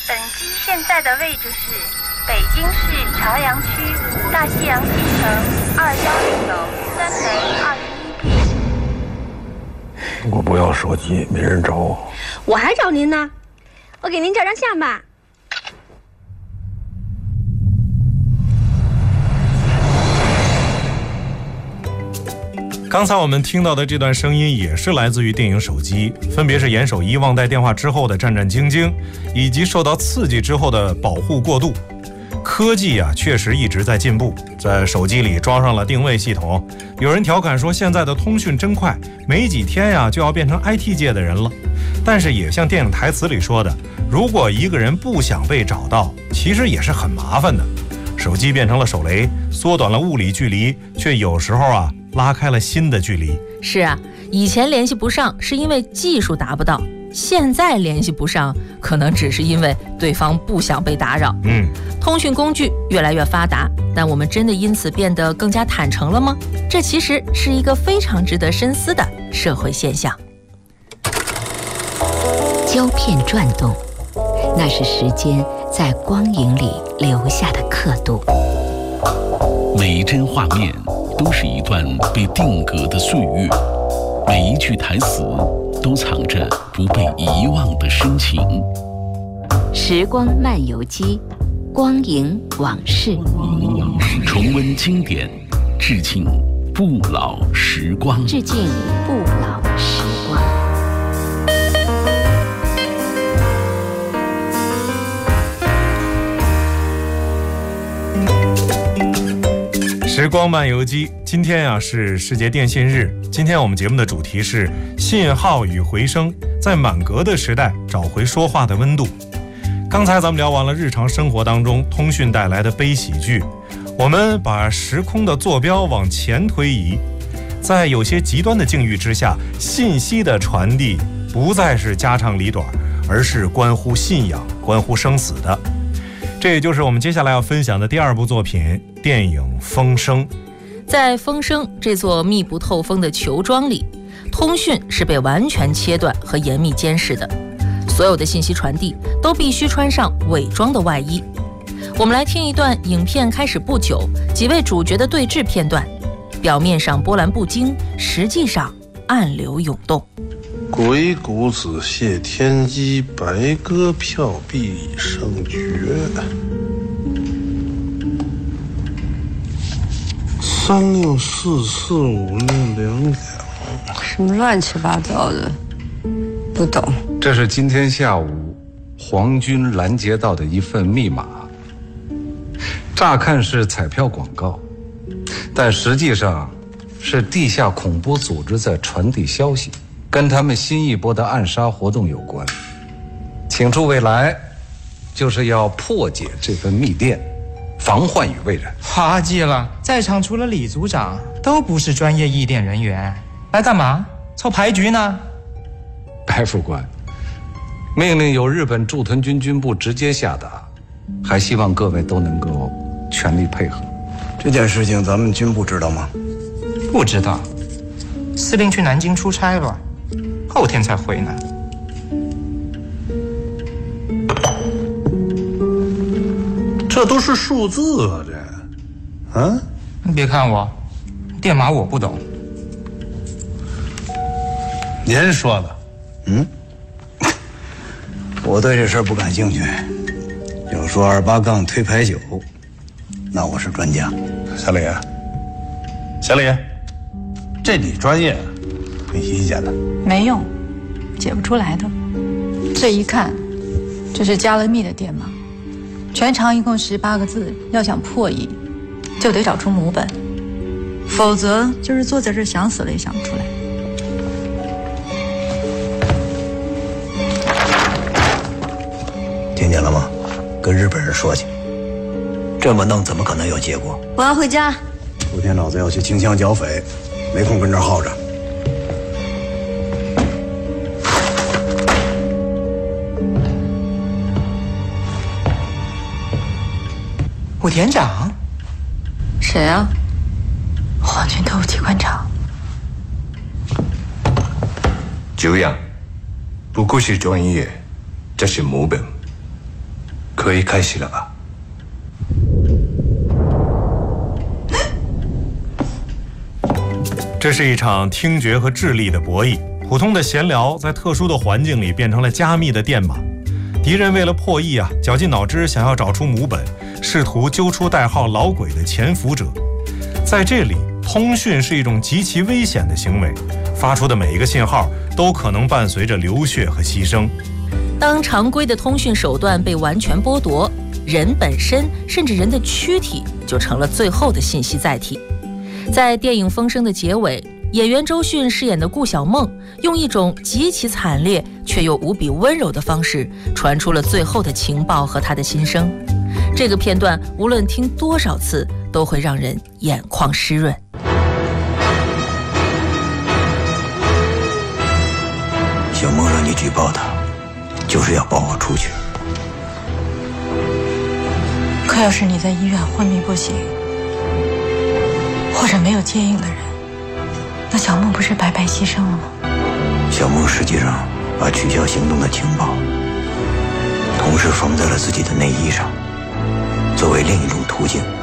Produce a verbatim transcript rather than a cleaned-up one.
本机现在的位置是北京市朝阳区大西洋新城二幺零楼三楼二十一 P。 我不要手机，没人找我。 我还找您呢，我给您照张相吧。 刚才我们听到的这段声音也是来自于电影《手机》，分别是严守一忘带电话之后的战战兢兢，以及受到刺激之后的保护过度。科技啊，确实一直在进步，在手机里装上了定位系统。有人调侃说，现在的通讯真快，没几天呀就要变成 I T 界的人了。但是也像电影台词里说的，如果一个人不想被找到，其实也是很麻烦的。手机变成了手雷，缩短了物理距离，却有时候啊拉开了新的距离。 是啊，以前联系不上是因为技术达不到，现在联系不上可能只是因为对方不想被打扰。 嗯， 通讯工具越来越发达，但我们真的因此变得更加坦诚了吗？这其实是一个非常值得深思的社会现象。 胶片转动，那是时间在光影里留下的刻度。 每一帧画面都是一段被定格的岁月，每一句台词都藏着不被遗忘的深情。 时光漫游机，光影往事， 重温经典，致敬不老时光。 致敬不老时光。 时光漫游机，今天呀、啊、是世界电信日。今天我们节目的主题是信号与回声，在满格的时代找回说话的温度。刚才咱们聊完了日常生活当中通讯带来的悲喜剧，我们把时空的坐标往前推移，在有些极端的境遇之下，信息的传递不再是家长里短，而是关乎信仰、关乎生死的。这也就是我们接下来要分享的第二部作品，电影《风声》。 在风声这座密不透风的球桩里，通讯是被完全切断和严密监视的，所有的信息传递都必须穿上伪装的外衣。我们来听一段影片开始不久几位主角的对峙片段，表面上波澜不惊，实际上暗流涌动。 鬼谷子、谢天机、白鸽票壁胜绝，三六四四五六两两， 什么乱七八糟的，不懂。 这是今天下午皇军拦截到的一份密码，乍看是彩票广告，但实际上是地下恐怖组织在传递消息，跟他们新一波的暗杀活动有关。请诸位来，就是要破解这份密电，防患于未然。 滑稽了，在场除了李组长，都不是专业译电人员，来干嘛？凑牌局呢？ 白副官，命令由日本驻屯军军部直接下达，还希望各位都能够全力配合。 这件事情咱们军部知道吗？ 不知道，司令去南京出差了，后天才回来。 这都是数字啊，这，啊？ 你别看我，电码我不懂。 您说的，嗯？我对这事儿不感兴趣。要说二八杠推牌九，那我是专家。小李，小李，这你专业，没意见的。 没用，解不出来的。这一看，这是加了密的电码，全长一共十八个字，要想破译，就得找出母本，否则就是坐在这想死了也想不出来。 听见了吗？跟日本人说去，这么弄怎么可能有结果？ 我要回家。 昨天老子要去清乡剿匪，没空跟这儿耗着。 武田长？ 谁啊？皇军特务机关长。 久仰，不愧是专业，这是母本。 可以开始了吧？ 这是一场听觉和智力的博弈，普通的闲聊在特殊的环境里变成了加密的电码。敌人为了破译啊，绞尽脑汁想要找出母本，试图揪出代号老鬼的潜伏者。在这里，通讯是一种极其危险的行为，发出的每一个信号都可能伴随着流血和牺牲。 当常规的通讯手段被完全剥夺，人本身甚至人的躯体就成了最后的信息载体。在电影《风声》的结尾，演员周迅饰演的顾晓梦用一种极其惨烈却又无比温柔的方式传出了最后的情报和她的心声。这个片段无论听多少次都会让人眼眶湿润。 小梦让你举报他，就是要保我出去。 可要是你在医院昏迷不醒，或者没有接应的人，那小梦不是白白牺牲了吗？ 小梦实际上把取消行动的情报同时缝在了自己的内衣上，作为另一种途径